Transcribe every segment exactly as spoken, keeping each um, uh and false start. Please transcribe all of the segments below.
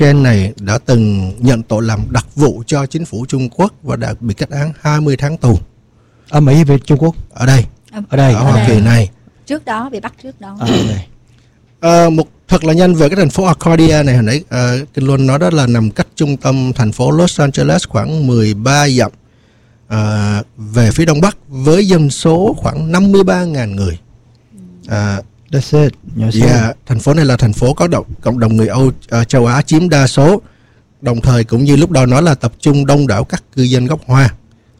trên này đã từng nhận tội làm đặc vụ cho chính phủ Trung Quốc và đã bị kết án hai mươi tháng tù. Ở Mỹ hay Việt Trung Quốc? Ở đây. Ở đây. Ở Hoa Kỳ này. Trước đó bị bắt trước đó. À, đây. À, một thật là nhanh về cái thành phố Arcadia này hồi nãy à, Kinh Luân nói đó là nằm cách trung tâm thành phố Los Angeles khoảng mười ba dặm à, về phía đông bắc với dân số khoảng năm mươi ba nghìn người. À, That's it. yeah, thành phố này là thành phố có động, cộng đồng người Âu uh, châu Á chiếm đa số, đồng thời cũng như lúc đó nói là tập trung đông đảo các cư dân gốc Hoa.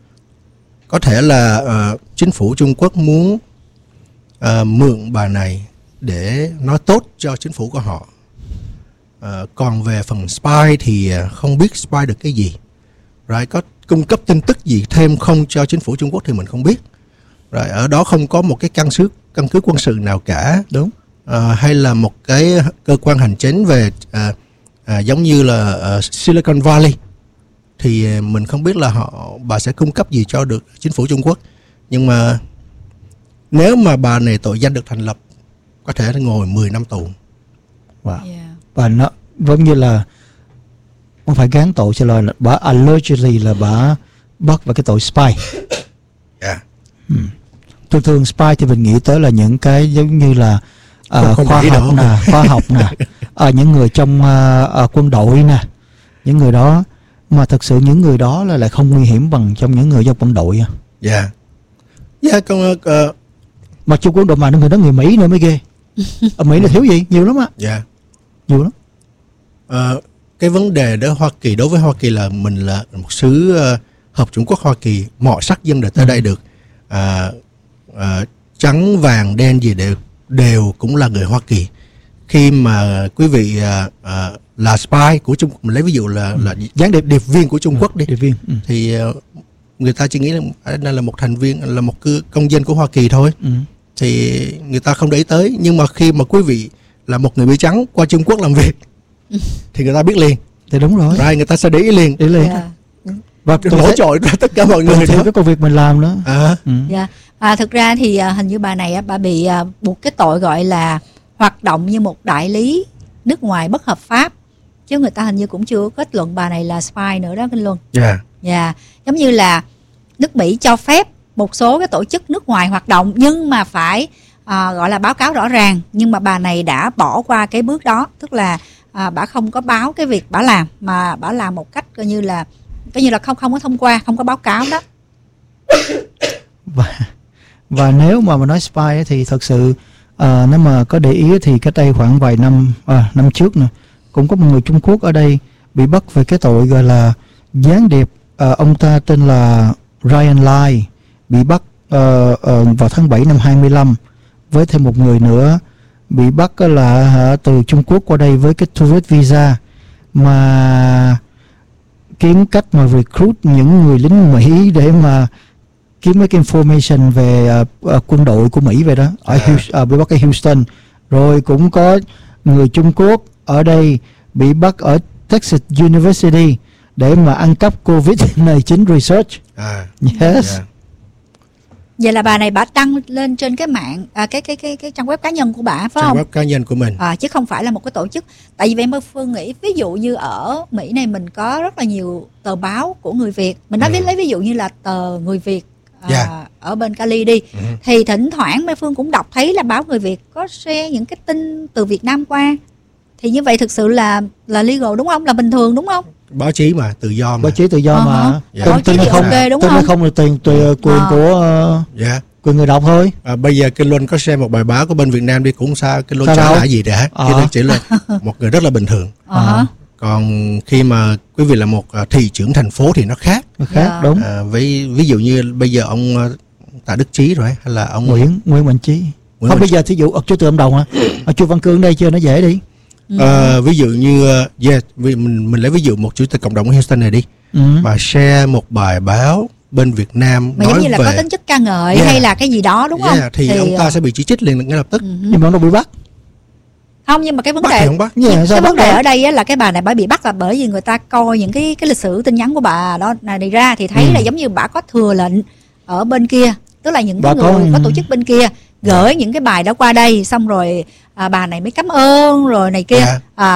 Có thể là uh, chính phủ Trung Quốc muốn uh, mượn bà này để nói tốt cho chính phủ của họ. Uh, còn về phần spy thì uh, không biết spy được cái gì. Right, có cung cấp tin tức gì thêm không cho chính phủ Trung Quốc thì mình không biết. Rồi ở đó không có một cái căn cứ căn cứ quân sự nào cả, đúng, à, hay là một cái cơ quan hành chính về à, à, giống như là à, Silicon Valley, thì mình không biết là họ bà sẽ cung cấp gì cho được chính phủ Trung Quốc. Nhưng mà nếu mà bà này tội danh được thành lập, có thể ngồi mười năm tù. Wow. Yeah. Và nó giống như là không phải gán tội, cho lời là bà allegedly là bà bắt vào cái tội spy. Yeah. Hmm. Thường thường spy thì mình nghĩ tới là những cái giống như là uh, khoa học nè, khoa học nè, uh, những người trong uh, uh, quân đội nè, những người đó, mà thật sự những người đó là lại không nguy hiểm bằng trong những người trong quân đội. Dạ. Dạ con uh, mà trong quân đội mà người đó người Mỹ nữa mới ghê. Ở Mỹ là thiếu gì? Nhiều lắm á. Dạ. Nhiều lắm. Uh, cái vấn đề đó Hoa Kỳ, đối với Hoa Kỳ là mình là một xứ uh, hợp chủng quốc Hoa Kỳ, mọi sắc dân đều tới ừ. đây được. Uh, uh, trắng vàng đen gì đều đều cũng là người Hoa Kỳ. Khi mà quý vị uh, uh, là spy của Trung Quốc, mình lấy ví dụ là ừ. là gián điệp điệp viên của Trung Quốc đi, điệp viên ừ. thì uh, người ta chỉ nghĩ là đây là một thành viên, là một cư, công dân của Hoa Kỳ thôi, ừ. thì người ta không để ý tới. Nhưng mà khi mà quý vị là một người Mỹ trắng qua Trung Quốc làm việc thì người ta biết liền. Thì đúng rồi. Rồi người ta sẽ để ý liền, để ý liền. Yeah. Và nổi trội ra tất cả mọi người theo cái công việc mình làm đó. À. Ừ. Yeah. À, thực ra thì à, hình như bà này á, bà bị à, buộc cái tội gọi là hoạt động như một đại lý nước ngoài bất hợp pháp, chứ người ta hình như cũng chưa kết luận bà này là spy nữa đó Kinh Luân. Dạ. Yeah. Dạ. Yeah. Giống như là nước Mỹ cho phép một số cái tổ chức nước ngoài hoạt động nhưng mà phải à, gọi là báo cáo rõ ràng, nhưng mà bà này đã bỏ qua cái bước đó, tức là à, bà không có báo cái việc bà làm, mà bà làm một cách coi như là coi như là không không có thông qua, không có báo cáo đó. Và và nếu mà mà nói spy thì thật sự à, nếu mà có để ý thì cách đây khoảng vài năm à, năm trước nè, cũng có một người Trung Quốc ở đây bị bắt về cái tội gọi là gián điệp. À, ông ta tên là Ryan Lai, bị bắt uh, uh, vào tháng bảy năm hai mươi lăm với thêm một người nữa, bị bắt là uh, từ Trung Quốc qua đây với cái tourist visa, mà kiếm cách mà recruit những người lính Mỹ để mà kiếm mấy cái information về uh, uh, quân đội của Mỹ về đó ở à. Houston, uh, bị bắt ở Houston. Rồi cũng có người Trung Quốc ở đây bị bắt ở Texas University để mà ăn cắp covid mười chín research. À. Yes. Yeah. Vậy là bà này bà đăng lên trên cái mạng à, cái cái cái cái trang web cá nhân của bà phải trang không? Trang web cá nhân của mình. À, chứ không phải là một cái tổ chức. Tại vì em Phương nghĩ ví dụ như ở Mỹ này mình có rất là nhiều tờ báo của người Việt. Mình nói ừ. lấy ví dụ như là tờ Người Việt à, yeah. ở bên Cali đi, ừ. thì thỉnh thoảng Mai Phương cũng đọc thấy là báo Người Việt có share những cái tin từ Việt Nam qua. Thì như vậy thực sự là là legal đúng không? Là bình thường đúng không? Báo chí mà, tự do mà. Báo chí tự do uh-huh. mà. Dạ. Báo chí thì không, ok đúng không? không? Tin không là tiền tùy quyền uh. của uh, dạ. quyền người đọc thôi. À, bây giờ Kinh Luân có xem một bài báo của bên Việt Nam đi cũng sao, Kinh Luân sao chả là gì cả. À. Kinh Luân chỉ là một người rất là bình thường. Uh-huh. Còn khi mà quý vị là một thị trưởng thành phố thì nó khác. Nó khác, yeah. đúng. À, với ví dụ như bây giờ ông Tạ Đức Chí rồi hay là ông Nguyễn Nguyễn Mạnh Chí. Nguyễn không Mạnh bây Chí. Giờ thí dụ ở chú Từ Âm Đồng hả? Ở chú Văn Cương đây chưa, nó dễ đi. Ừ. À, ví dụ như yeah, mình mình lấy ví dụ một chủ tịch cộng đồng ở Houston này đi, ừ. mà share một bài báo bên Việt Nam mà nói giống như là về có tính chất ca ngợi yeah. hay là cái gì đó đúng yeah, không? Thì, thì ông ta sẽ bị chỉ trích liền ngay lập tức. Uh-huh. Nhưng mà nó bị bắt. Không, nhưng mà cái vấn bắt đề không bắt. Yeah, cái vấn đề đó? ở đây á, là cái bà này bà bị bắt là bởi vì người ta coi những cái cái lịch sử tin nhắn của bà đó này đi ra thì thấy ừ. là giống như bà có thừa lệnh ở bên kia, tức là những cái người có... có tổ chức bên kia gửi những cái bài đó qua đây, xong rồi à, bà này mới cảm ơn rồi này kia. Yeah. À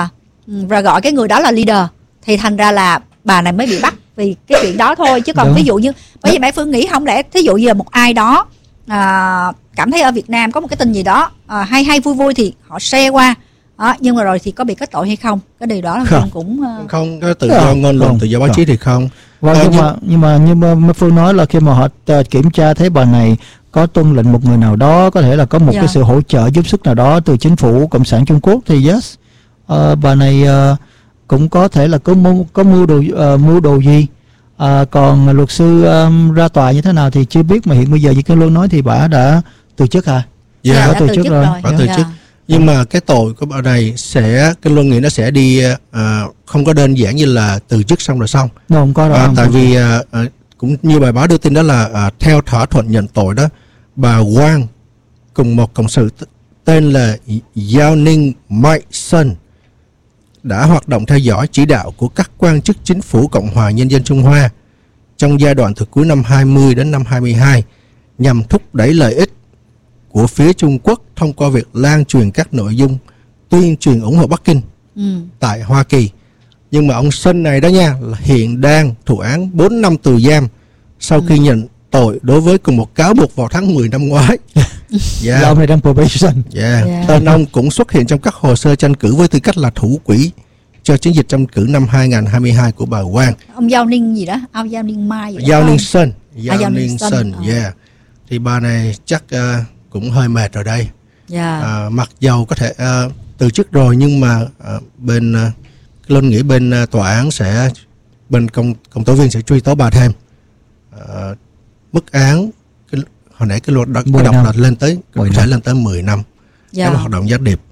và gọi cái người đó là leader, thì thành ra là bà này mới bị bắt vì cái chuyện đó thôi. Chứ còn Đúng. ví dụ như, bởi vì Mai Phương nghĩ không lẽ thí dụ như là một ai đó à, cảm thấy ở Việt Nam có một cái tin gì đó à, hay hay vui vui thì họ share qua đó, nhưng mà rồi thì có bị kết tội hay không, cái điều đó là Không. Phương cũng uh... Không, cái tự do Không. ngôn luận, Không. tự do báo Không. chí thì không. Và Ờ, nhưng, nhưng- mà nhưng mà như mà Mai Phương nói là khi mà họ ờ, kiểm tra thấy bà này có tuân lệnh một người nào đó, có thể là có một Dạ. cái sự hỗ trợ giúp sức nào đó từ chính phủ cộng sản Trung Quốc thì yes, ờ, bà này ờ, cũng có thể là có mưu, có mưu đồ uh, mưu đồ gì. À, còn luật sư um, ra tòa như thế nào thì chưa biết, mà hiện bây giờ như cái Luân nói thì bà đã từ chức hả? Dạ, Dạ, đã từ từ chức chức rồi. rồi. Bà từ Dạ. chức. Nhưng mà cái tội của bà này sẽ, cái Luân nghĩ nó sẽ đi à, không có đơn giản như là từ chức xong rồi xong. Nó không có đâu. À, không tại có. vì à, à, cũng như bài báo đưa tin đó là à, theo thỏa thuận nhận tội đó, bà Wang cùng một cộng sự t- tên là Giao Ninh Mai Sơn đã hoạt động theo dõi chỉ đạo của các quan chức chính phủ Cộng hòa Nhân dân Trung Hoa trong giai đoạn từ cuối năm hai mươi đến năm hai mươi hai nhằm thúc đẩy lợi ích của phía Trung Quốc thông qua việc lan truyền các nội dung tuyên truyền ủng hộ Bắc Kinh Ừ. tại Hoa Kỳ. Nhưng mà ông Sơn này đó nha, là hiện đang thụ án bốn năm tù giam sau khi nhận tội đối với cùng một cáo buộc vào tháng mười năm ngoái. Là ông này đang probation. Yeah. Yeah. Tên ông cũng xuất hiện trong các hồ sơ tranh cử với tư cách là thủ quỹ cho chiến dịch tranh cử năm hai không hai hai của bà Wang. Ông Giao Ninh gì đó, ông Giao Ninh Mai gì đó, Giao phải Ninh không? Sơn. Giao Giao Ninh Ninh Sơn, Sơn, ờ. yeah. Thì bà này chắc uh, cũng hơi mệt rồi đây. Dạ. À, mặc dầu có thể uh, từ chức rồi, nhưng mà uh, bên uh, Luân nghĩ bên uh, tòa án sẽ, bên công công tố viên sẽ truy tố bà thêm. Uh, mức án cái, hồi nãy cái luật đọc, mười đọc năm. là lên tới có mười thể năm. lên tới mười năm. Dạ. Cái hoạt động gián điệp.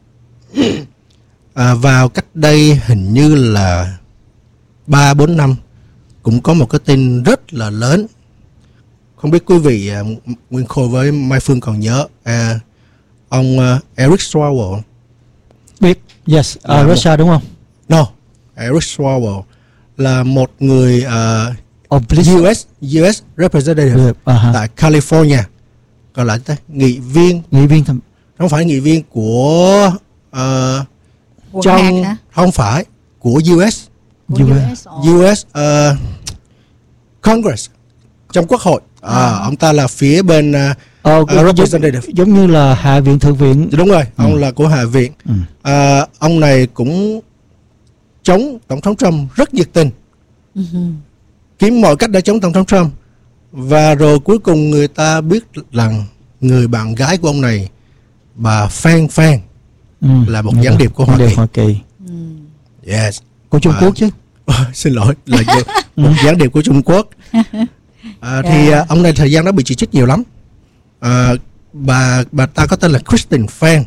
À, vào cách đây hình như là ba bốn năm cũng có một cái tin rất là lớn. Không biết quý vị à, Nguyên Khôi với Mai Phương còn nhớ à, ông à, Eric Swalwell. Biết. Yes. Là Uh, một- Russia đúng không? No, Eric Swalwell là một người uh, Oh, please. u ét u ét representative Uh -huh. tại California, gọi là thế, nghị viên, Nghị viên thẩm. không phải nghị viên của uh, Quận trong hạt hả? không phải của u ét Của U S. u ét. Ồ. u ét uh, Congress, trong quốc hội. À, À. ông ta là phía bên uh, Ờ, Uh, giống, representative. giống như là Hạ viện Thượng viện. đúng rồi, ông Ừ. là của Hạ viện. Ừ. À, ông này cũng chống tổng thống Trump rất nhiệt tình, Ừ. kiếm mọi cách để chống tổng thống Trump, và rồi cuối cùng người ta biết rằng người bạn gái của ông này, bà Phan Phan, Ừ. là một Dạ gián vâng. điệp của Hoa Gián điệp Kỳ. Hoa Kỳ. Ừ. Yes. Của Trung À. Quốc chứ. Xin lỗi, là một gián điệp của Trung Quốc. À, thì Yeah. à, ông này thời gian đó bị chỉ trích nhiều lắm. À, bà bà ta có tên là Kristen Phan.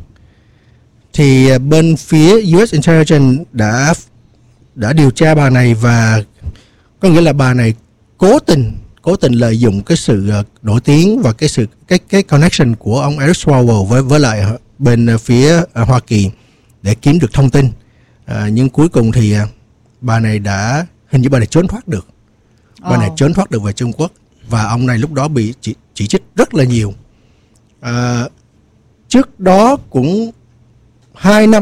Thì à, bên phía u ét Intelligence đã đã điều tra bà này, và có nghĩa là bà này cố tình cố tình lợi dụng cái sự à, nổi tiếng và cái sự cái cái connection của ông Eric Swalwell với với lại bên à, phía à, Hoa Kỳ để kiếm được thông tin. À, nhưng cuối cùng thì à, bà này đã, hình như bà này trốn thoát được. Bà này Ồ. trốn thoát được về Trung Quốc, và ông này lúc đó bị chỉ, chỉ trích rất là nhiều. À, trước đó cũng hai năm,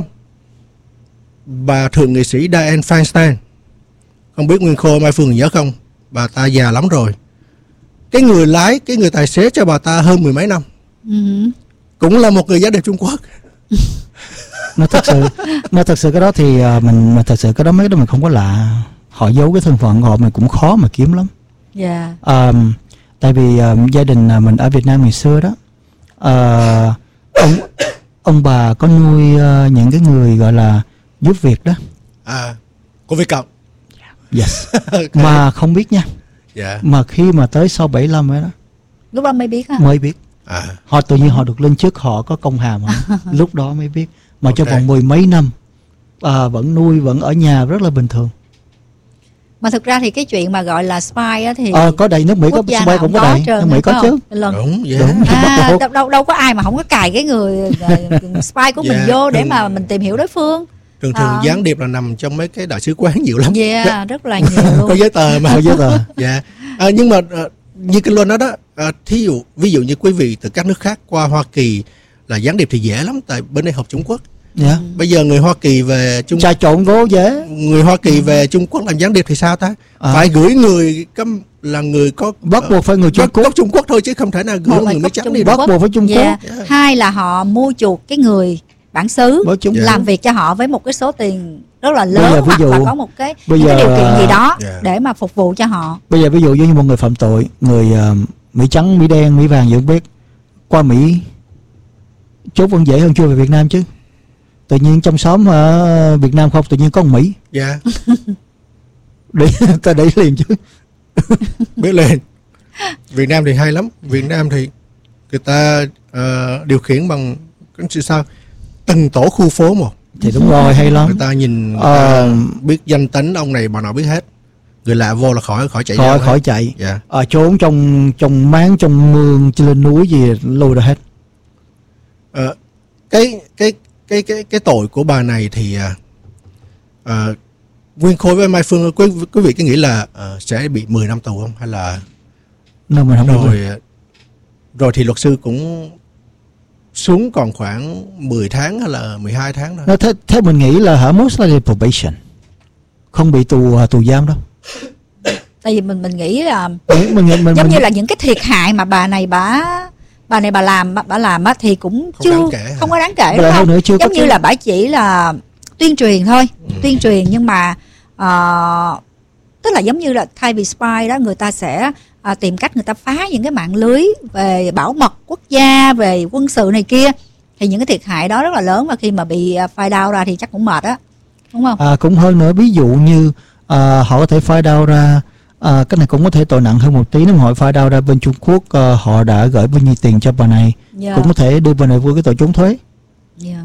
bà thượng nghị sĩ Dianne Feinstein, không biết Nguyên Khôi Mai Phương nhớ không, bà ta già lắm rồi. Cái người lái, cái người tài xế cho bà ta hơn mười mấy năm, Ừ. cũng là một người gián điệp Trung Quốc. Nó thật sự nó thật sự cái đó thì à, mình mà thật sự cái đó mấy cái đó mình không có lạ. Họ giấu cái thân phận của họ mình cũng khó mà kiếm lắm. Dạ. À, tại vì à, gia đình à, mình ở Việt Nam ngày xưa đó, à, ông ông bà có nuôi à, những cái người gọi là giúp việc đó. À, của Việt Cộng. Yes. Okay. Mà không biết nha. Dạ. Mà khi mà tới sau bảy mươi lăm ấy đó Lúc đó mới biết ha. mới biết. À, Họ tự nhiên họ được lên chức, họ có công hàm họ. Lúc đó mới biết. Mà Ok. trong vòng mười mấy năm à, vẫn nuôi, vẫn ở nhà rất là bình thường. Mà thực ra thì cái chuyện mà gọi là spy á thì Ờ, có đầy, nước Mỹ có quốc gia spy nào cũng có có đầy, trơn nước Mỹ hay có không? chứ. Lần. đúng, dạ. Đúng. À, Đâu- đâu, đâu đâu có ai mà không có cài cái người uh, spy của mình Dạ, vô để thường- mà mình tìm hiểu đối phương. Thường thường À. gián điệp là nằm trong mấy cái đại sứ quán nhiều lắm. Yeah, rất là nhiều Có luôn. giấy tờ mà. Có giấy tờ. Dạ. À, nhưng mà à, như cái Luân đó đó, à, thí dụ ví dụ như quý vị từ các nước khác qua Hoa Kỳ là gián điệp thì dễ lắm, tại bên đây học Trung Quốc. Yeah. Bây giờ người Hoa Kỳ về Trung trà trộn vô dễ. Người Hoa Kỳ về Trung Quốc làm gián điệp thì sao ta? À. Phải gửi người cấm là người có bắt buộc phải người Trung Quốc. Trung Quốc thôi chứ không thể nào gửi người Mỹ trắng đi. Bắt buộc phải Trung yeah. Quốc. Yeah. Hai là họ mua chuộc cái người bản xứ yeah. làm việc cho họ với một cái số tiền rất là lớn, giờ, hoặc dụ, là có một cái, bây giờ, cái điều kiện gì đó yeah. để mà phục vụ cho họ. Bây giờ ví dụ như một người phạm tội, người uh, Mỹ trắng, Mỹ đen, Mỹ vàng gì không biết, qua Mỹ chốt vẫn dễ hơn chưa về Việt Nam chứ. Tự nhiên trong xóm ở Việt Nam không, tự nhiên có một Mỹ. Dạ. Để ta đẩy liền chứ. Biết lên. Việt Nam thì hay lắm. Việt Nam thì người ta uh, điều khiển bằng cái sao từng tổ khu phố một. Thì đúng rồi, hay lắm. Người ta nhìn người ờ, ta biết danh tính ông này bà nào biết hết. Người lạ vô là khỏi khỏi chạy khỏi ra khỏi chạy. Yeah. Ờ, trốn trong trong máng, trong mương, trên lên núi gì lùi ra hết. Ờ, cái cái cái cái cái tội của bà này thì uh, Nguyên Khôi với Mai Phương, quý, quý vị có nghĩ là uh, sẽ bị mười năm tù không, hay là no, mình không rồi được. Rồi thì luật sư cũng xuống còn khoảng mười tháng hay là mười hai tháng thôi. No, thế, thế mình nghĩ là hả, most likely probation, không bị tù tù giam đâu. Tại vì mình mình nghĩ là mình, mình, mình, giống mình, như là những cái thiệt hại mà bà này bà bà này bà làm bà làm á thì cũng không chưa đáng kể, không có đáng kể, đúng không? không? Nữa, chưa giống như cái... là bà chỉ là tuyên truyền thôi, ừ. tuyên truyền, nhưng mà uh, tức là giống như là thay vì spy đó, người ta sẽ uh, tìm cách người ta phá những cái mạng lưới về bảo mật quốc gia, về quân sự này kia, thì những cái thiệt hại đó rất là lớn, và khi mà bị uh, find out ra thì chắc cũng mệt á, đúng không? À, cũng hơn nữa, ví dụ như uh, họ có thể find out ra. À, cái này cũng có thể tội nặng hơn một tí. Nếu mà họ phai đau ra bên Trung Quốc, uh, họ đã gửi bao nhiêu tiền cho bà này, yeah. cũng có thể đưa bà này vô cái tội trốn thuế, yeah.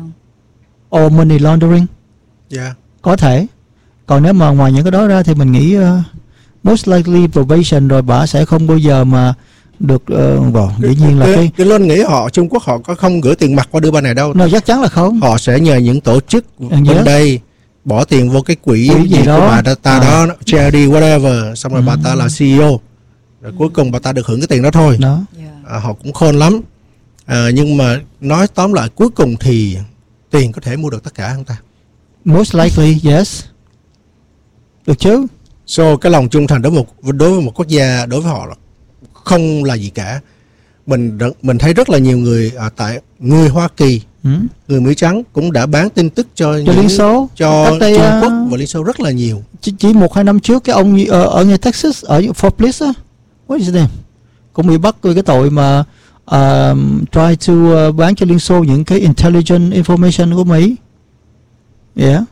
or money laundering, yeah. có thể. Còn nếu mà ngoài những cái đó ra thì mình nghĩ uh, most likely probation, rồi bà sẽ không bao giờ mà được uh, vào. Dĩ nhiên là cái cái cái luôn nghĩ họ Trung Quốc họ có không gửi tiền mặt qua đưa bà này đâu. No, chắc chắn là không. Họ sẽ nhờ những tổ chức bên yes. đây bỏ tiền vô cái quỹ gì, gì đó của bà ta, ta à. đó, charity whatever, xong rồi ừ. bà ta là xê e ô, rồi ừ. cuối cùng bà ta được hưởng cái tiền đó thôi đó. Yeah. À, họ cũng khôn lắm, à, nhưng mà nói tóm lại cuối cùng thì tiền có thể mua được tất cả không ta? Most likely yes, được chứ. So cái lòng trung thành đối với một đối với một quốc gia, đối với họ là không là gì cả. Mình mình thấy rất là nhiều người à, tại người Hoa Kỳ, ừ. người Mỹ trắng cũng đã bán tin tức cho, cho Liên Xô, cho Trung uh, Quốc và Liên Xô rất là nhiều. Chỉ, chỉ một hai năm trước cái ông ở, ở ngay Texas, ở Fort Bliss á, what is his name, cũng bị bắt với cái tội mà uh, try to uh, bán cho Liên Xô những cái intelligent information của Mỹ. Yeah.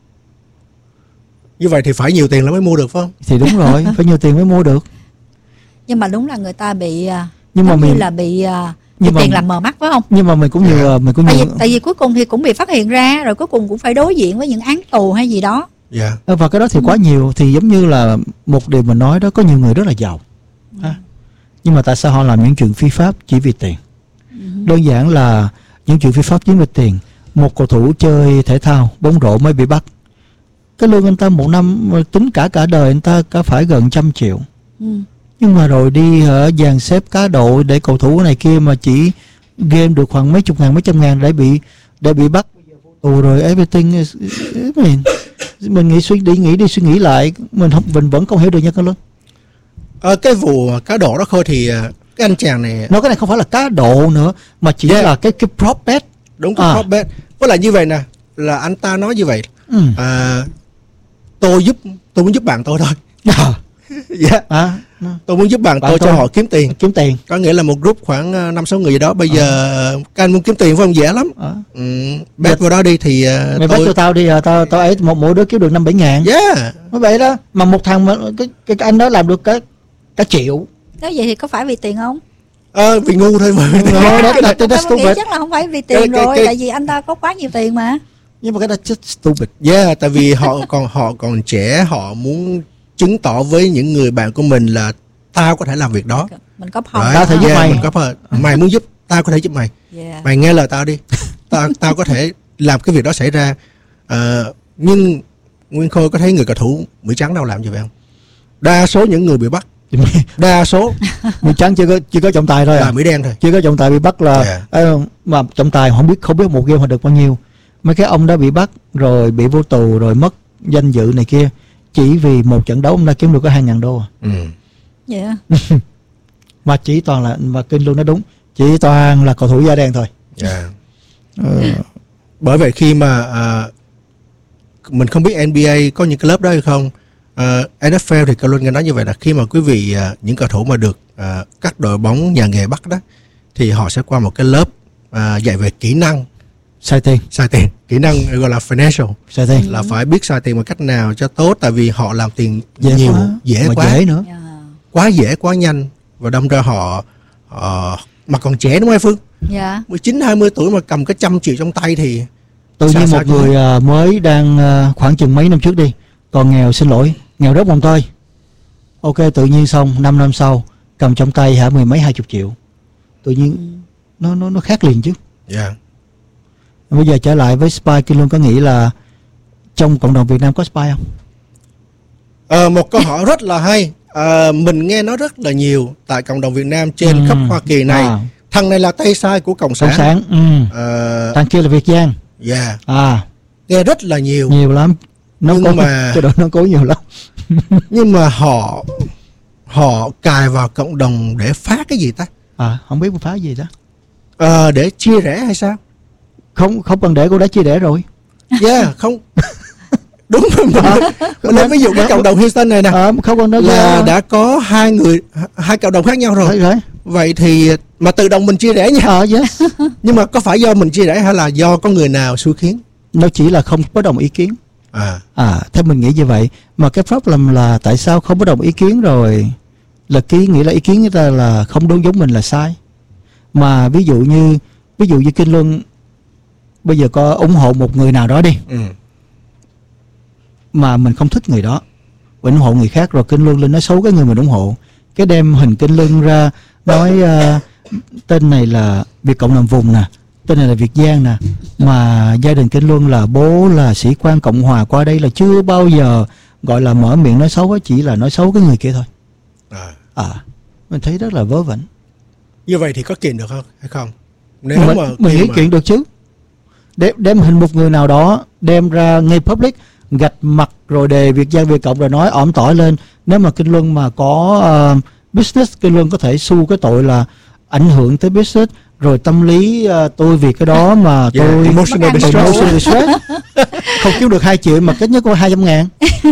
Như vậy thì phải nhiều tiền lắm mới mua được phải không? Thì đúng rồi, phải nhiều tiền mới mua được. Nhưng mà đúng là người ta bị nhưng mà mình như là bị uh, nhưng tiền mà, làm mờ mắt phải không? Nhưng mà mình cũng nhiều yeah. mình cũng tại nhiều vì, tại vì cuối cùng thì cũng bị phát hiện ra, rồi cuối cùng cũng phải đối diện với những án tù hay gì đó. Yeah. Và cái đó thì quá nhiều. Thì giống như là một điều mình nói đó, có nhiều người rất là giàu, ừ. à, nhưng mà tại sao họ làm những chuyện phi pháp chỉ vì tiền? ừ. Đơn giản là những chuyện phi pháp chỉ vì tiền. Một cầu thủ chơi thể thao bóng rổ mới bị bắt, cái lương anh ta một năm tính cả cả đời anh ta cả phải gần trăm triệu, ừ. nhưng mà rồi đi ở dàn xếp cá độ để cầu thủ này kia mà chỉ game được khoảng mấy chục ngàn, mấy trăm ngàn để bị để bị bắt tù rồi everything. Mình mình nghĩ suy đi nghĩ đi suy nghĩ lại, mình không mình vẫn không hiểu được nha con lớn. Ờ, cái vụ cá độ đó thôi thì cái anh chàng này nó cái này không phải là cá độ nữa mà chỉ yeah. là cái cái prop bet. Đúng, cái à. prop bet. Với lại như vậy nè, là anh ta nói như vậy, ừ. à, tôi giúp tôi muốn giúp bạn tôi thôi. À. Yeah. À, no. Tôi muốn giúp bạn, bạn tôi, tôi cho họ kiếm tiền. Kiếm tiền. Có nghĩa là một group khoảng năm sáu người gì đó. Bây à. giờ các anh muốn kiếm tiền phải không? Dễ lắm. À. Ừ, bet vào đó đi thì uh, mày tôi... bet cho tao đi, tao tao ấy một mỗi đứa kiếm được năm bảy ngàn. Yeah. Như vậy đó. Mà một thằng mà cái, cái, cái anh đó làm được cái cả triệu. Nếu vậy thì có phải vì tiền không? Ờ, vì ngu thôi mà. Đó, đó, đó, đó, đó, nghĩ chắc là không phải vì tiền cái, cái, rồi, cái, tại vì anh ta có quá nhiều tiền mà. Nhưng mà cái đó just stupid. Yeah, tại vì họ còn họ còn trẻ, họ muốn chứng tỏ với những người bạn của mình là tao có thể làm việc đó. Mình có phòng. Tao thể giúp yeah, mày. Mình có mày muốn giúp, tao có thể giúp mày. Yeah. Mày nghe lời tao đi. Tao tao có thể làm cái việc đó xảy ra. À, nhưng Nguyên Khôi có thấy người cầu thủ Mỹ trắng đâu làm như vậy không? Đa số những người bị bắt, đa số Mỹ trắng chưa có chưa có trọng tài thôi là à? Mỹ đen thôi. Chưa có trọng tài bị bắt là yeah. à, mà trọng tài không biết không biết một game họ được bao nhiêu. mấy cái ông đó bị bắt rồi bị vô tù rồi mất danh dự này kia, chỉ vì một trận đấu ông đã kiếm được có hai ngàn đô. Ừ. Dạ. Mà chỉ toàn là, mà Kinh Luân nói đúng, chỉ toàn là cầu thủ da đen thôi. Yeah. Ừ. Bởi vậy khi mà uh, mình không biết en bi ây có những cái lớp đó hay không, uh, en ép lờ thì Kinh Luân nghe nói như vậy là khi mà quý vị uh, những cầu thủ mà được uh, các đội bóng nhà nghề bắt đó thì họ sẽ qua một cái lớp uh, dạy về kỹ năng xài tiền, xài tiền, kỹ năng gọi là financial, xài tiền là phải biết xài tiền một cách nào cho tốt, tại vì họ làm tiền dễ nhiều, quá. dễ mà quá, dễ nữa, Yeah. quá dễ quá nhanh, và đâm ra họ uh, mà còn trẻ đúng không Phương? Dạ. mười chín hai mươi tuổi mà cầm cái trăm triệu trong tay thì tự sao, nhiên sao một người uh, mới đang uh, khoảng chừng mấy năm trước đi, còn nghèo, xin lỗi, nghèo rớt mồng tơi. Ok, tự nhiên xong năm năm sau cầm trong tay hả mười mấy hai chục triệu, tự nhiên nó nó nó khác liền chứ. Yeah. Bây giờ trở lại với Spy, Kinh Luân có nghĩ là trong cộng đồng Việt Nam có Spy không? Ờ, một câu hỏi rất là hay. À, mình nghe nói rất là nhiều tại cộng đồng Việt Nam trên Ừ. khắp Hoa Kỳ này. À. Thằng này là tay sai của Cộng sản. Cộng sản, ừ. Ờ, Thằng kia là Việt Giang. yeah. À, Nghe rất là nhiều. nhiều lắm. Nó Nhưng có mà- cái đó nó có nhiều lắm. Nhưng mà họ họ cài vào cộng đồng để phá cái gì ta? À, không biết phá gì đó. Ờ, để chia rẽ hay sao? Không không cần để cô đã chia rẽ rồi. Yeah, không. Đúng rồi. Mình lấy ví dụ cái cộng đồng Houston này nè, À, không cần đó là đã có hai người, hai cộng đồng khác nhau rồi. rồi. rồi. Vậy thì mà tự động mình chia rẽ nha. À, yes. Nhưng mà có phải do mình chia rẽ hay là do có người nào xui khiến? Nó chỉ là không bất đồng ý kiến. À, À, theo mình nghĩ như vậy. Mà cái problem là tại sao không bất đồng ý kiến rồi là ký nghĩa là ý kiến người ta là không đúng giống mình là sai. Mà ví dụ như ví dụ như Kinh Luân bây giờ có ủng hộ một người nào đó đi, ừ. mà mình không thích người đó, ủng hộ người khác, rồi Kinh Luân lên nói xấu cái người mình ủng hộ, cái đem hình Kinh Luân ra nói uh, tên này là Việt Cộng làm vùng nè, tên này là Việt Giang nè, mà gia đình Kinh Luân là bố là sĩ quan Cộng Hòa, qua đây là chưa bao giờ gọi là mở miệng nói xấu, chỉ là nói xấu cái người kia thôi. À. À, mình thấy rất là vớ vẩn. Như vậy thì có kiện được không hay không? Nếu mình mà mình khi nghĩ mà- chuyện được chứ. Đem, đem hình một người nào đó đem ra ngay public, gạch mặt rồi đề Việt Giang Việt Cộng rồi nói ỏm tỏi lên. Nếu mà Kinh Luân mà có uh, business, Kinh Luân có thể xu cái tội là ảnh hưởng tới business, rồi tâm lý uh, tôi vì cái đó mà Yeah, tôi emotional Mất ăn distress. emotional distress, không kiếm được hai triệu mà kết nhất có hai trăm ngàn.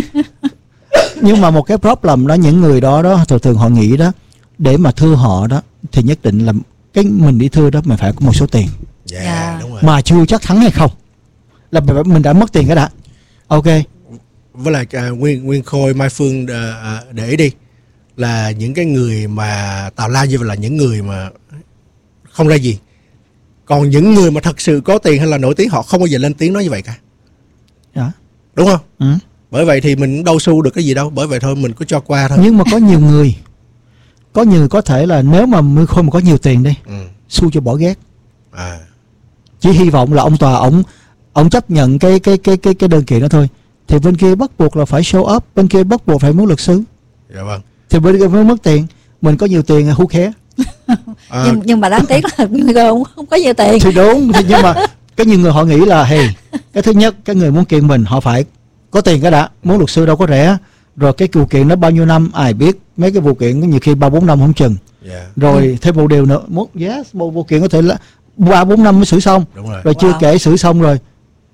Nhưng mà một cái problem đó, những người đó đó thường thường họ nghĩ đó, để mà thưa họ đó thì nhất định là cái mình đi thưa đó mình phải có một số tiền, Yeah, Yeah. đúng rồi. mà chưa chắc thắng hay không, là mình đã mất tiền cái đã. Ok, Với lại à, Nguyên Nguyên Khôi, Mai Phương à, à, để ý đi, là những cái người mà tào lao như vậy là những người mà không ra gì. Còn những người mà thật sự có tiền hay là nổi tiếng, họ không bao giờ lên tiếng nói như vậy cả. đó. Đúng không? Ừ. Bởi vậy thì mình cũng đâu xu được cái gì đâu. Bởi vậy thôi mình cứ cho qua thôi. Nhưng mà có nhiều người, có nhiều người có thể là nếu mà Nguyên Khôi mà có nhiều tiền đi, Ừ. xu cho bỏ ghét, À. chỉ hy vọng là ông tòa ổng ổng chấp nhận cái cái cái cái cái đơn kiện đó thôi, thì bên kia bắt buộc là phải show up, bên kia bắt buộc phải muốn luật sư, Dạ vâng. thì bên kia mới mất tiền. Mình có nhiều tiền who care. À, nhưng nhưng mà đáng tiếc là người không, không có nhiều tiền. Thì đúng, thì nhưng mà cái nhiều người họ nghĩ là hey, cái thứ nhất cái người muốn kiện mình họ phải có tiền cái đã, muốn luật sư đâu có rẻ, rồi cái vụ kiện nó bao nhiêu năm ai biết, mấy cái vụ kiện có nhiều khi ba bốn năm không chừng, dạ, rồi thêm một điều nữa, một yes, một vụ kiện có thể là ba bốn năm mới xử xong, đúng rồi. rồi chưa Wow. kể xử xong rồi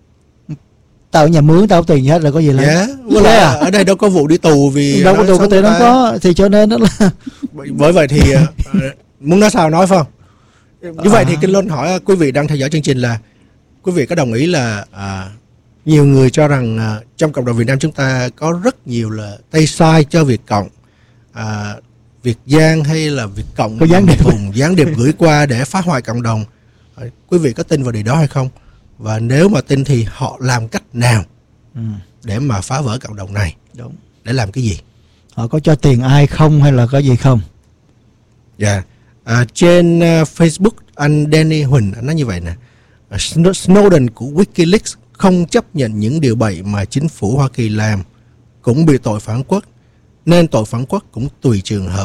tao ở nhà mướn tao có tiền gì hết rồi có gì là Dạ, với lại ở đây đâu có vụ đi tù vì đâu có nói tù có xấu tiền người đâu ta. có, thì cho nên đó là Bởi vậy thì ờ, ờ, muốn nói sao nói phải không? Như vậy thì Kinh Luân hỏi quý vị đang theo dõi chương trình là quý vị có đồng ý là à, nhiều người cho rằng à, trong cộng đồng Việt Nam chúng ta có rất nhiều là tay sai cho Việt Cộng, à, Việt Giang hay là Việt Cộng Có gián điệp. vùng gián điệp gửi qua để phá hoại cộng đồng. À, quý vị có tin vào điều đó hay không? Và nếu mà tin thì họ làm cách nào ừ, để mà phá vỡ cộng đồng này? đúng. Để làm cái gì? Họ có cho tiền ai không hay là có gì không? Dạ. À, trên uh, Facebook anh Danny Huỳnh anh nói như vậy nè. À, Sno- Snowden của WikiLeaks không chấp nhận những điều bậy mà chính phủ Hoa Kỳ làm, cũng bị tội phản quốc, nên tội phản quốc cũng tùy trường hợp.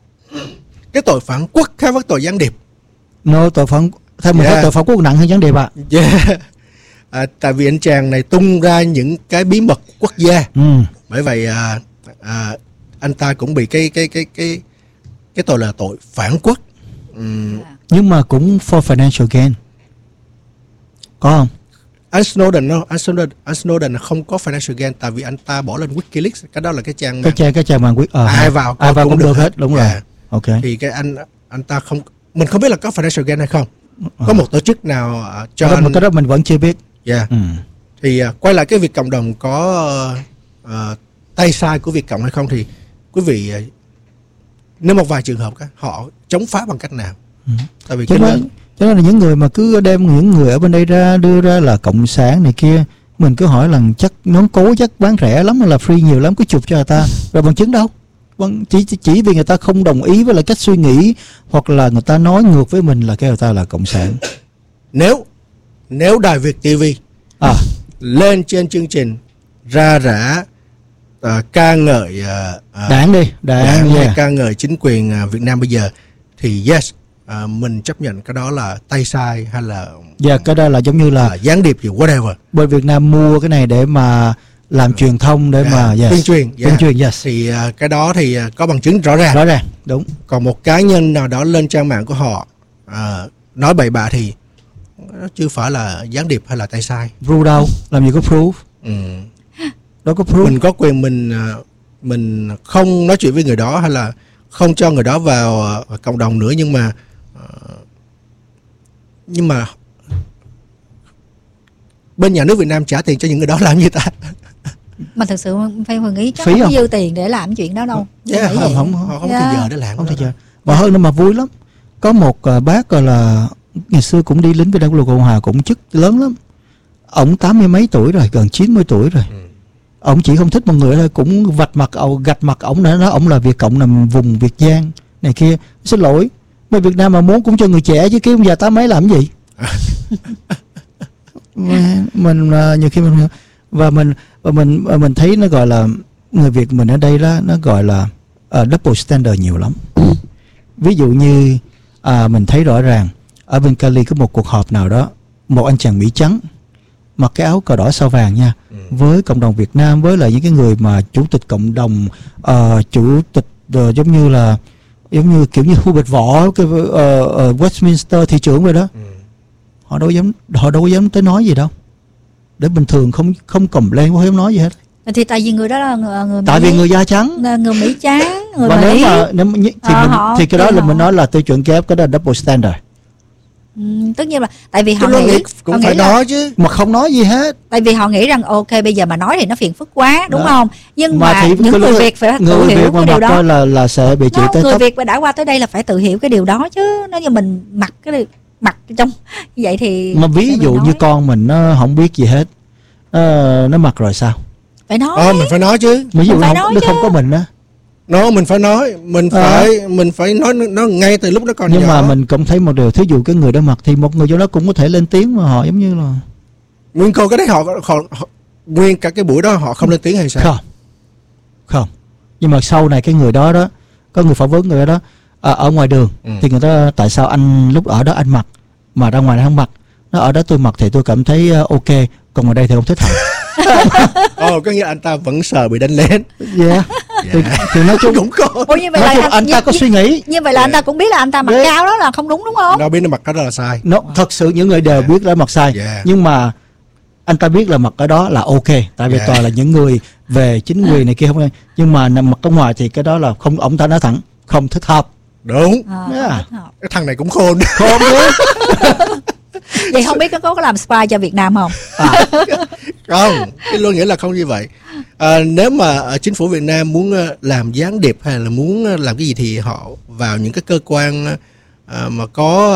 Cái tội phản quốc khác với tội gián điệp. No, tội phạm theo mình Yeah. thấy tội phạm quốc nặng hơn gián điệp ạ. Yeah. à, tại vì anh chàng này tung ra những cái bí mật quốc gia. Ừ. Bởi vậy à, à, anh ta cũng bị cái cái cái cái cái tội là tội phản quốc. Uhm. Nhưng mà cũng for financial gain, có không? Anh Snowden no, anh Snowden, anh Snowden không có financial gain, tại vì anh ta bỏ lên WikiLeaks, cái đó là cái trang cái trang cái trang mạng quyết, à, ai vào ai vào cũng, cũng được hết, đúng yeah. rồi. Ok. Thì cái anh anh ta không, mình không biết là có financial gain hay không. À. Có một tổ chức nào uh, cho cái đó, anh... cái đó mình vẫn chưa biết. Yeah. Ừ. Thì uh, quay lại cái việc cộng đồng có uh, uh, tay sai của Việt Cộng hay không, thì quý vị uh, nếu một vài trường hợp đó, họ chống phá bằng cách nào? Ừ. Tại vì cho, cái nên, đó... cho nên là những người mà cứ đem những người ở bên đây ra đưa ra là cộng sản này kia, mình cứ hỏi là chắc nó cố chắc bán rẻ lắm, là free nhiều lắm, cứ chụp cho người ta rồi bằng chứng đâu. Vâng, chỉ, chỉ chỉ vì người ta không đồng ý với lại cách suy nghĩ, hoặc là người ta nói ngược với mình là cái người ta là cộng sản. Nếu nếu Đài Việt ti vi à. lên trên chương trình ra rã uh, ca ngợi uh, đảng đi đảng, đảng yeah. ca ngợi chính quyền uh, Việt Nam bây giờ, thì yes, uh, mình chấp nhận cái đó là tay sai hay là dạ yeah, cái đó là giống như là uh, gián điệp gì whatever. Bên Việt Nam mua cái này để mà làm uh, truyền thông để yeah, mà yes. tuyên truyền yeah. tuyên truyền yes. Thì uh, cái đó thì uh, có bằng chứng rõ ràng rõ ràng đúng. Còn một cá nhân nào đó lên trang mạng của họ uh, nói bậy bạ thì nó chưa phải là gián điệp hay là tay sai. Proof đâu, làm gì có proof. Ừ. Đâu có proof. Mình có quyền mình mình không nói chuyện với người đó hay là không cho người đó vào cộng đồng nữa, nhưng mà nhưng mà bên nhà nước Việt Nam trả tiền cho những người đó làm gì ta? Mà thật sự phải Huyền nghĩ chắc phí không có không? dư tiền để làm chuyện đó đâu. Yeah, không, không, không, không yeah. thời giờ để làm. Không thời giờ. Mà hơn nữa mà vui lắm. Có một uh, bác gọi là ngày xưa cũng đi lính với Đảng Cộng Hòa, cũng chức lớn lắm. Ông tám mươi mấy tuổi rồi, gần chín mươi tuổi rồi. Ừ. Ông chỉ không thích một người thôi, cũng vạch mặt ông, gạch mặt ông nữa, nói ông là Việt Cộng nằm vùng Việt Giang này kia. Xin lỗi, mấy Việt Nam mà muốn cũng cho người trẻ chứ, cái ông già tám mấy làm cái gì? Mình uh, nhiều khi mình và mình và mình và mình thấy nó gọi là người Việt mình ở đây đó, nó gọi là uh, double standard nhiều lắm. Ví dụ như à, mình thấy rõ ràng ở bên Cali có một cuộc họp nào đó, một anh chàng Mỹ trắng mặc cái áo cờ đỏ sao vàng nha, ừ. với cộng đồng Việt Nam, với lại những cái người mà chủ tịch cộng đồng, uh, chủ tịch uh, giống như là giống như kiểu như Hubert Võ, cái uh, uh, Westminster thị trưởng vậy đó. Ừ. Họ đâu dám họ đâu dám tới nói gì đâu. Để bình thường không không cầm lên, không dám nói gì hết. Thì tại vì người đó là người, người tại Mỹ, vì người da trắng, người Mỹ trắng, người và Mỹ. nếu mà nếu, thì, à, mình, họ, thì cái đó là họ. mình nói là tiêu chuẩn kép, cái đó là double standard. Ừ, tất nhiên là tại vì họ Tôi nghĩ cũng họ phải nghĩ là, nói chứ, mà không nói gì hết. Tại vì họ nghĩ rằng ok bây giờ mà nói thì nó phiền phức quá, đúng đó. Không? Nhưng mà, mà những người Việt phải người tự Việt hiểu cái điều đó là là sẽ bị chịu tới người tóc. Việt đã qua tới đây là phải tự hiểu cái điều đó chứ. Nếu như mình mặc cái mặc trong vậy thì mà ví dụ như con mình nó không biết gì hết, uh, nó mặc rồi sao? Phải nói. Ờ, mình phải nói chứ. Ví dụ không, nó không có mình á. Nó mình phải nói, mình à. phải mình phải nói nó ngay từ lúc đó còn nhưng nhỏ. Mà mình cũng thấy một điều, thí dụ cái người đó mặc thì một người trong đó cũng có thể lên tiếng, mà họ giống như là nguyên câu cái đấy họ, họ, họ nguyên cả cái buổi đó họ không lên tiếng hay sao? Không, không. Nhưng mà sau này cái người đó đó, có người phỏng vấn người đó à, ở ngoài đường, ừ. thì người ta tại sao anh lúc ở đó anh mặc mà ra ngoài không mặc? Nó ở đó tôi mặc thì tôi cảm thấy uh, ok, còn ở đây thì không thích hợp. Ồ, có nghĩa anh ta vẫn sợ bị đánh lên. Yeah. Yeah. Thì, thì nói chung cũng có. Ủa, như vậy là anh, anh, anh ta như, có suy nghĩ. Như vậy là yeah. anh ta cũng biết là anh ta mặc yeah. cái áo đó là không đúng, đúng không? Đâu biết nó mặc cái đó là sai. Nó thật sự những người đều yeah. biết là mặc sai. Yeah. Nhưng mà anh ta biết là mặc cái đó là ok, tại vì yeah. toàn là những người về chính quyền này kia không. Nhưng mà nằm mặc ở ngoài thì cái đó là không, ông ta nói thẳng không thích hợp. Đúng. À, yeah. Cái thằng này cũng khôn. Khôn chứ. Vậy không biết có có làm spy cho Việt Nam không? À, không, cái luôn nghĩa là không như vậy. À, nếu mà chính phủ Việt Nam muốn làm gián điệp hay là muốn làm cái gì thì họ vào những cái cơ quan à, mà có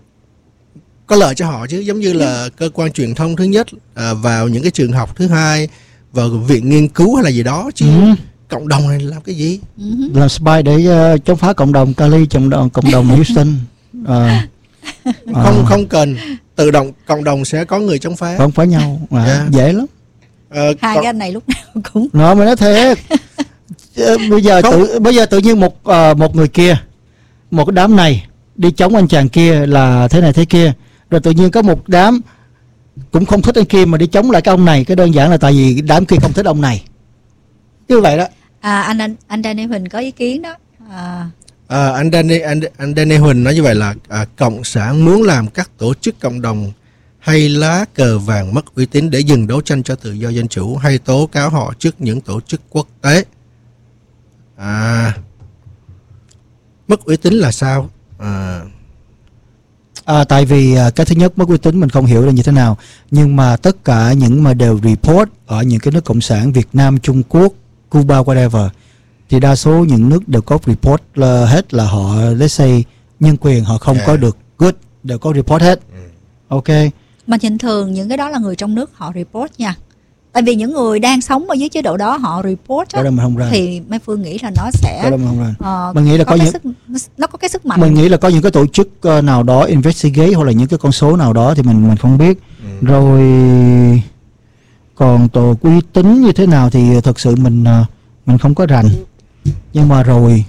có lợi cho họ chứ, giống như là cơ quan truyền thông thứ nhất, à, vào những cái trường học thứ hai, vào viện nghiên cứu hay là gì đó chứ. Ừ. Cộng đồng này làm cái gì? Ừ. Làm spy để uh, chống phá cộng đồng Cali, cộng đồng cộng đồng Houston. À. Không, không cần tự động, cộng đồng sẽ có người chống phá. Không phá nhau, à, yeah. dễ lắm. À, hai còn... cái anh này lúc nào cũng. Nó mà nói thiệt. bây giờ không. tự bây giờ tự nhiên một uh, một người kia, một cái đám này đi chống anh chàng kia là thế này thế kia, rồi tự nhiên có một đám cũng không thích anh kia mà đi chống lại cái ông này, cái đơn giản là tại vì đám kia không thích ông này, như vậy đó. À, anh anh anh Danny Huỳnh có ý kiến đó. À, à, anh Danny anh, anh Danny Huỳnh nói như vậy là à, cộng sản muốn làm các tổ chức cộng đồng hay lá cờ vàng mất uy tín để dừng đấu tranh cho tự do dân chủ, hay tố cáo họ trước những tổ chức quốc tế. À, mất uy tín là sao? À, À, tại vì à, cái thứ nhất mất uy tín mình không hiểu là như thế nào, nhưng mà tất cả những mà đều report ở những cái nước cộng sản Việt Nam, Trung Quốc, Cuba, whatever, thì đa số những nước đều có report là hết là họ let's say nhân quyền họ không yeah. có được good, đều có report hết. Mm. Ok. Mà bình thường những cái đó là người trong nước họ report nha. Tại vì những người đang sống ở dưới chế độ đó họ report á, thì Mai Phương nghĩ là nó sẽ uh, mình nghĩ là có, có những sức, nó có cái sức mạnh. Mình nghĩ là có những cái tổ chức uh, nào đó investigate hoặc là những cái con số nào đó thì mình mình không biết. Ừ. Rồi còn tổ uy tín như thế nào thì thật sự mình uh, mình không có rành. Nhưng mà rồi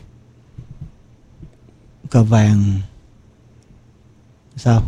cờ vàng sao?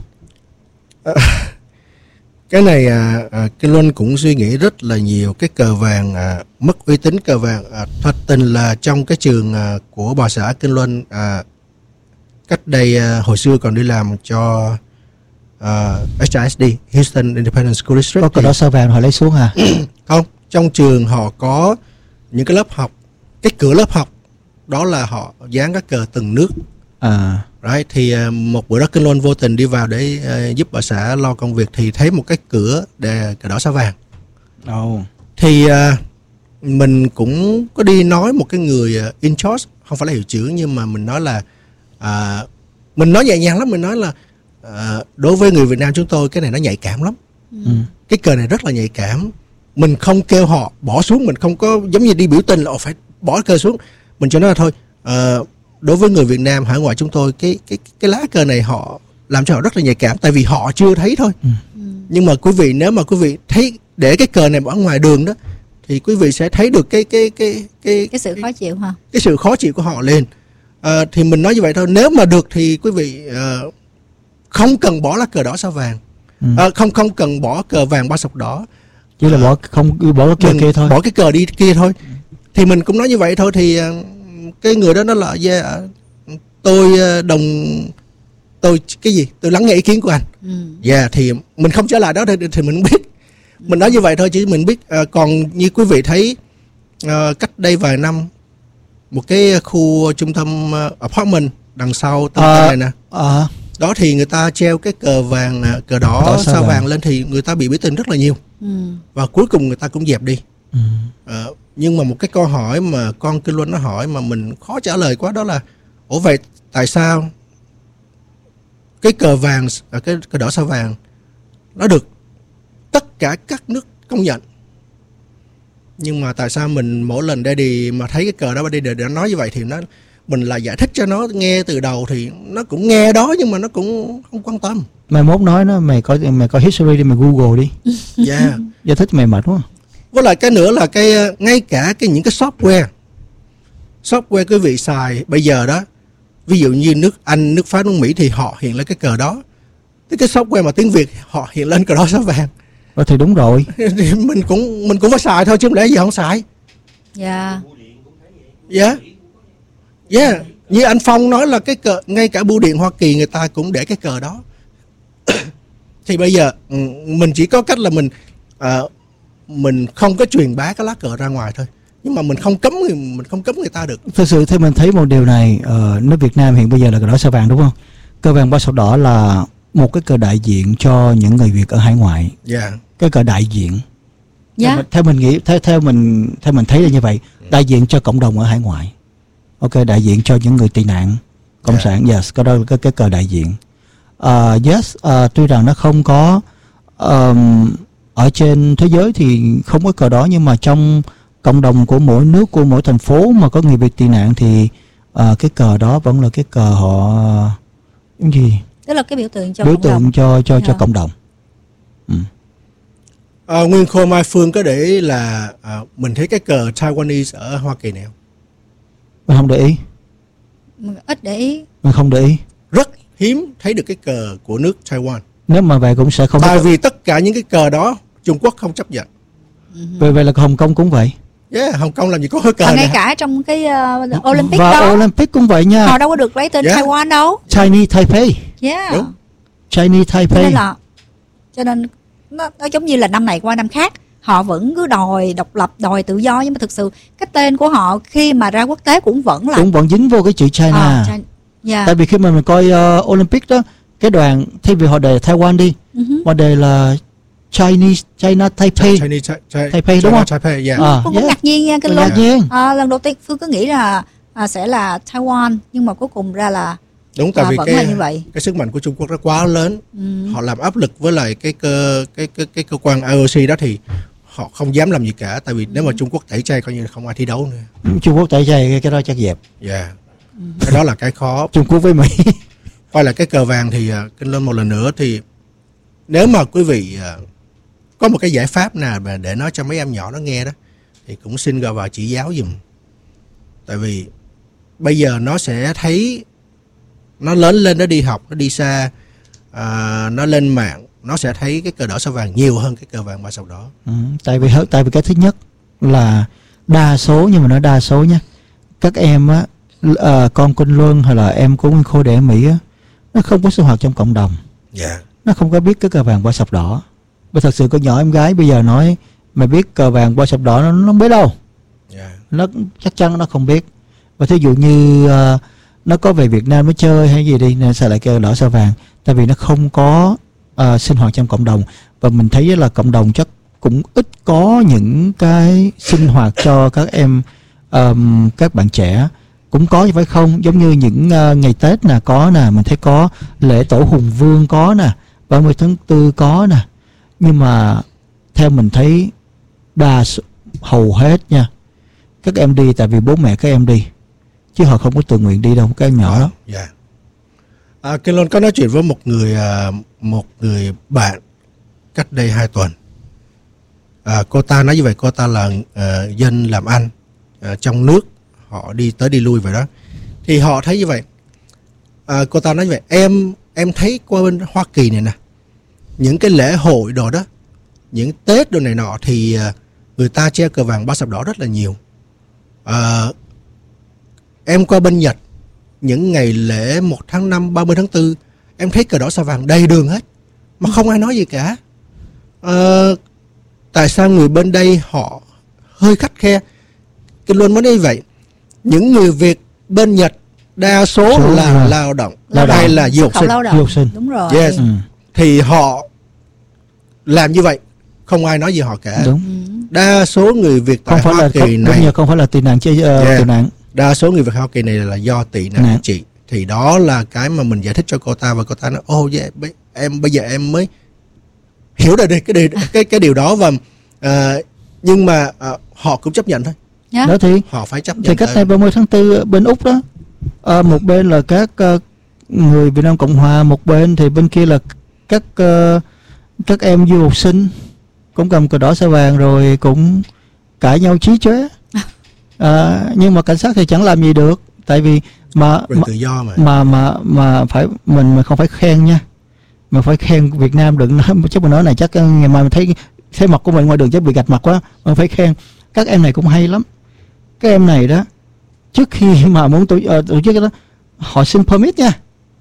Cái này à, à, Kinh Luân cũng suy nghĩ rất là nhiều. Cái cờ vàng à, mất uy tín cờ vàng à, thật tình là trong cái trường à, của bà xã Kinh Luân à, cách đây à, hồi xưa còn đi làm cho à, hát i ét đê, Houston Independent School District. Có cờ đỏ sao vàng họ lấy xuống hả? Không, trong trường họ có những cái lớp học, cái cửa lớp học đó là họ dán các cờ từng nước. À, right, thì uh, một bữa đó Kinh Luân vô tình đi vào để uh, giúp bà xã lo công việc thì thấy một cái cửa để cờ đỏ sao vàng. Oh. Thì uh, mình cũng có đi nói một cái người uh, in charge, không phải là hiệu trưởng, nhưng mà mình nói là uh, mình nói nhẹ nhàng lắm, mình nói là uh, đối với người Việt Nam chúng tôi cái này nó nhạy cảm lắm. Ừ. Cái cờ này rất là nhạy cảm. Mình không kêu họ bỏ xuống, mình không có giống như đi biểu tình là phải bỏ cờ xuống. Mình cho nó là thôi. Uh, đối với người Việt Nam hải ngoại chúng tôi, cái cái cái lá cờ này họ làm cho họ rất là nhạy cảm, tại vì họ chưa thấy thôi. Ừ. Nhưng mà quý vị nếu mà quý vị thấy để cái cờ này ở ngoài đường đó thì quý vị sẽ thấy được cái cái cái cái cái sự khó chịu hả? Cái sự khó chịu của họ lên. À, thì mình nói như vậy thôi. Nếu mà được thì quý vị uh, không cần bỏ lá cờ đỏ sao vàng. Ừ. À, không không cần bỏ cờ vàng ba sọc đỏ. Chỉ là bỏ không bỏ cái cờ kia thôi. Bỏ cái cờ đi kia thôi. Thì mình cũng nói như vậy thôi thì uh, cái người đó nó là yeah, tôi đồng tôi cái gì tôi lắng nghe ý kiến của anh. Ừ. Yeah, thì mình không trở lại đó thì, thì mình biết. Mình nói như vậy thôi chứ mình biết. À, còn như quý vị thấy à, cách đây vài năm một cái khu trung tâm uh, apartment đằng sau tầng à, này nè. À. Đó thì người ta treo cái cờ vàng cờ đỏ, đỏ sao vàng. vàng lên thì người ta bị biểu tình rất là nhiều. Ừ. Và cuối cùng người ta cũng dẹp đi. Ừ. À, nhưng mà một cái câu hỏi mà con Kinh Luân nó hỏi mà mình khó trả lời quá, đó là ủa vậy tại sao cái cờ vàng, cái cờ đỏ sao vàng nó được tất cả các nước công nhận, nhưng mà tại sao mình mỗi lần Daddy mà thấy cái cờ đó đi để nó nói như vậy thì nó mình lại giải thích cho nó nghe từ đầu thì nó cũng nghe đó nhưng mà nó cũng không quan tâm. Mày mốt nói nó mày có mày có history đi, mày Google đi. Dạ. Yeah. Giải thích mày mệt quá. Với lại cái nữa là cái ngay cả cái những cái software software quý vị xài bây giờ đó, ví dụ như nước Anh, nước Pháp, nước Mỹ thì họ hiện lên cái cờ đó. Cái cái software mà tiếng Việt họ hiện lên cờ đỏ sao vàng. Ờ thì đúng rồi. mình cũng mình cũng phải xài thôi chứ không lẽ gì không xài. Dạ. Dạ. Yeah. Như anh Phong nói là cái cờ ngay cả bưu điện Hoa Kỳ người ta cũng để cái cờ đó. Thì bây giờ mình chỉ có cách là mình uh, mình không có truyền bá cái lá cờ ra ngoài thôi, nhưng mà mình không cấm người mình không cấm người ta được. Thực sự theo mình thấy một điều này, ở nước Việt Nam hiện bây giờ là cờ đỏ sao vàng đúng không? Cờ vàng ba sọc đỏ là một cái cờ đại diện cho những người Việt ở hải ngoại. Yeah. Cái cờ đại diện. Yeah. Theo, theo mình nghĩ theo theo mình theo mình thấy là như vậy, đại diện cho cộng đồng ở hải ngoại. Ok, đại diện cho những người tị nạn cộng yeah. sản. Yes, cái đó là cái, cái cờ đại diện. Uh, yes, uh, tuy rằng nó không có um, ở trên thế giới thì không có cờ đó, nhưng mà trong cộng đồng của mỗi nước, của mỗi thành phố mà có người Việt tị nạn thì uh, cái cờ đó vẫn là cái cờ họ cái gì? Tức là cái biểu tượng cho biểu cộng tượng đồng. cho cho yeah. cho cộng đồng. Ừ. À, Nguyên Khôi Mai Phương có để ý là à, mình thấy cái cờ Taiwanese ở Hoa Kỳ nào? Mình không để ý. Mình ít để ý. Mình không để ý. Rất hiếm thấy được cái cờ của nước Taiwan. Nếu mà vậy cũng sẽ không. Tại vì tất cả những cái cờ đó Trung Quốc không chấp nhận. Vì vậy là Hồng Kông cũng vậy. Yeah, Hồng Kông làm gì có cờ Và ngay này. cả trong cái uh, Olympic Và đó Olympic cũng vậy nha. họ đâu có được lấy tên Yeah. Taiwan đâu. Chinese Taipei. Yeah. Đúng. Chinese Cho nên Taipei. là cho nên nó, nó giống như là năm này qua năm khác họ vẫn cứ đòi độc lập, đòi tự do, nhưng mà thực sự cái tên của họ khi mà ra quốc tế cũng vẫn là Cũng vẫn dính vô cái chữ China. à, China. Yeah. Tại vì khi mà mình coi uh, Olympic đó, cái đoàn thay vì họ đề Taiwan đi, Uh-huh. họ đề là Chinese China Taipei. Chinese, Taipei, Taipei đúng không? Taipei, yeah. À, Phương yeah. cũng ngạc nhiên nha, Kinh Ngạc Luân. nhiên. À, lần đầu tiên Phương cứ nghĩ là à, sẽ là Taiwan, nhưng mà cuối cùng ra là Đúng, tại à, vì vẫn cái là như vậy. cái sức mạnh của Trung Quốc nó quá lớn. Ừ. Họ làm áp lực với lại cái cơ cái cái cái cơ quan I O C đó thì họ không dám làm gì cả, tại vì nếu mà Trung Quốc tẩy chay coi như là không ai thi đấu nữa. Trung Quốc tẩy chay cái đó chắc dẹp. Yeah. Cái đó là cái khó. Trung Quốc với Mỹ. Quay lại cái cờ vàng thì uh, Kinh Luân một lần nữa thì nếu mà quý vị uh, có một cái giải pháp nào mà để nói cho mấy em nhỏ nó nghe đó thì cũng xin gọi vào chỉ giáo giùm. Tại vì bây giờ nó sẽ thấy nó lớn lên, nó đi học, nó đi xa, uh, nó lên mạng, nó sẽ thấy cái cờ đỏ sao vàng nhiều hơn cái cờ vàng ba sao đỏ. Ừ, tại vì tại vì cái thứ nhất là đa số, nhưng mà nói đa số nhé, các em á, à, con Kinh Luân hay là em của Nguyên Khôi để ở Mỹ á, nó không có sinh hoạt trong cộng đồng. Dạ. Nó không có biết cái cờ vàng ba sọc đỏ. Bởi thật sự con nhỏ em gái bây giờ nói mày biết cờ vàng ba sọc đỏ, nó, nó không biết đâu. Dạ. Nó chắc chắn nó không biết. Và thí dụ như uh, nó có về Việt Nam mới chơi hay gì đi, nên sẽ lại cờ đỏ sao vàng. Tại vì nó không có uh, sinh hoạt trong cộng đồng. Và mình thấy là cộng đồng chắc cũng ít có những cái sinh hoạt cho các em, um, các bạn trẻ. Cũng có phải không, giống như những uh, ngày Tết nè, có nè, mình thấy có lễ tổ Hùng Vương có nè, ba mươi tháng tư có nè. Nhưng mà theo mình thấy đa số, hầu hết nha, các em đi tại vì bố mẹ các em đi, chứ họ không có tự nguyện đi đâu, các em nhỏ đó. Dạ. À, Kinh Luân có nói chuyện với một người à, một người bạn cách đây hai tuần. À, cô ta nói như vậy, cô ta là à, dân làm ăn à, trong nước, họ đi tới đi lui vậy đó. Thì họ thấy như vậy. À, cô ta nói như vậy, em em thấy qua bên Hoa Kỳ này nè, những cái lễ hội đồ đó, những Tết đồ này nọ thì à, người ta treo cờ vàng ba sọc đỏ rất là nhiều. À, em qua bên Nhật, những ngày lễ một tháng năm, ba mươi tháng tư, em thấy cờ đỏ sao vàng đầy đường hết, mà không ai nói gì cả. À, tại sao người bên đây họ hơi khắt khe? Kinh Luân mới nói như vậy. Những người Việt bên Nhật đa số Số là là lao động, lao hay động. là du học Xuất khẩu sinh. lao động. Du học sinh. Đúng rồi. Yes. Ừ. Thì họ làm như vậy, không ai nói gì họ cả. Đúng. Ừ. Đa số người Việt tại Không phải Hoa là Kỳ không, này, đúng, không phải là tị nạn chứ, uh, Yeah. tị nạn. đa số người Việt Hoa Kỳ này là do tị nạn Nạn. chị. Thì đó là cái mà mình giải thích cho cô ta, và cô ta nói ô oh, yeah, em bây giờ em mới hiểu được cái điều, cái cái điều đó. Và uh, nhưng mà uh, họ cũng chấp nhận thôi. Yeah. Đó thì Họ phải chấp nhận. thì cách thôi. đây ba mươi tháng tư bên Úc đó, à, một bên là các uh, người Việt Nam Cộng Hòa, một bên thì bên kia là các uh, các em du học sinh cũng cầm cờ đỏ sao vàng rồi cũng cãi nhau chí chóe. À, nhưng mà cảnh sát thì chẳng làm gì được, tại vì mà Quyền mà tự do mà. mà mà, mà phải mình mà không phải khen nha, mà phải khen Việt Nam, đừng nói chắc mình nói này chắc ngày mai mình thấy thấy mặt của mình ngoài đường chắc bị gạch mặt quá, mình phải khen các em này cũng hay lắm. Các em này đó, trước khi mà muốn tổ, uh, tổ chức cái đó, họ xin permit nha.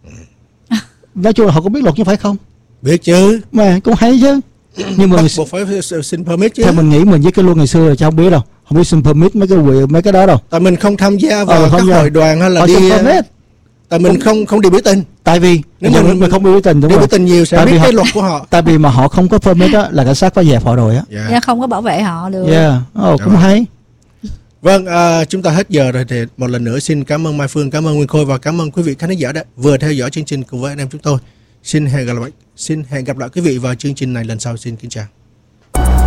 Nói chung là họ cũng biết luật chứ phải không? Biết chứ. Mà cũng hay chứ. Nhưng mà Bắt buộc phải xin permit chứ. theo mình nghĩ mình với cái luôn ngày xưa là cháu không biết đâu, không biết xin permit mấy cái quyền mấy cái đó đâu. Tại mình không tham gia vào Ờ, không các ra. hội đoàn hay là Họ đi. xin permit. Tại mình không không đi biểu tình. Tại vì Nếu nếu mà mình, mình không biểu tình đúng đi không? biểu tình nhiều sẽ Tại biết vì cái họ- luật của họ. Tại vì mà họ không có permit đó là cảnh sát có dẹp họ rồi á. Yeah. Yeah, không có bảo vệ họ được. Yeah, oh, cũng Rồi. hay. Vâng, à, chúng ta hết giờ rồi thì một lần nữa xin cảm ơn Mai Phương, cảm ơn Nguyên Khôi và cảm ơn quý vị khán giả đã vừa theo dõi chương trình cùng với anh em chúng tôi. Xin hẹn gặp lại, xin hẹn gặp lại quý vị vào chương trình này lần sau. Xin kính chào.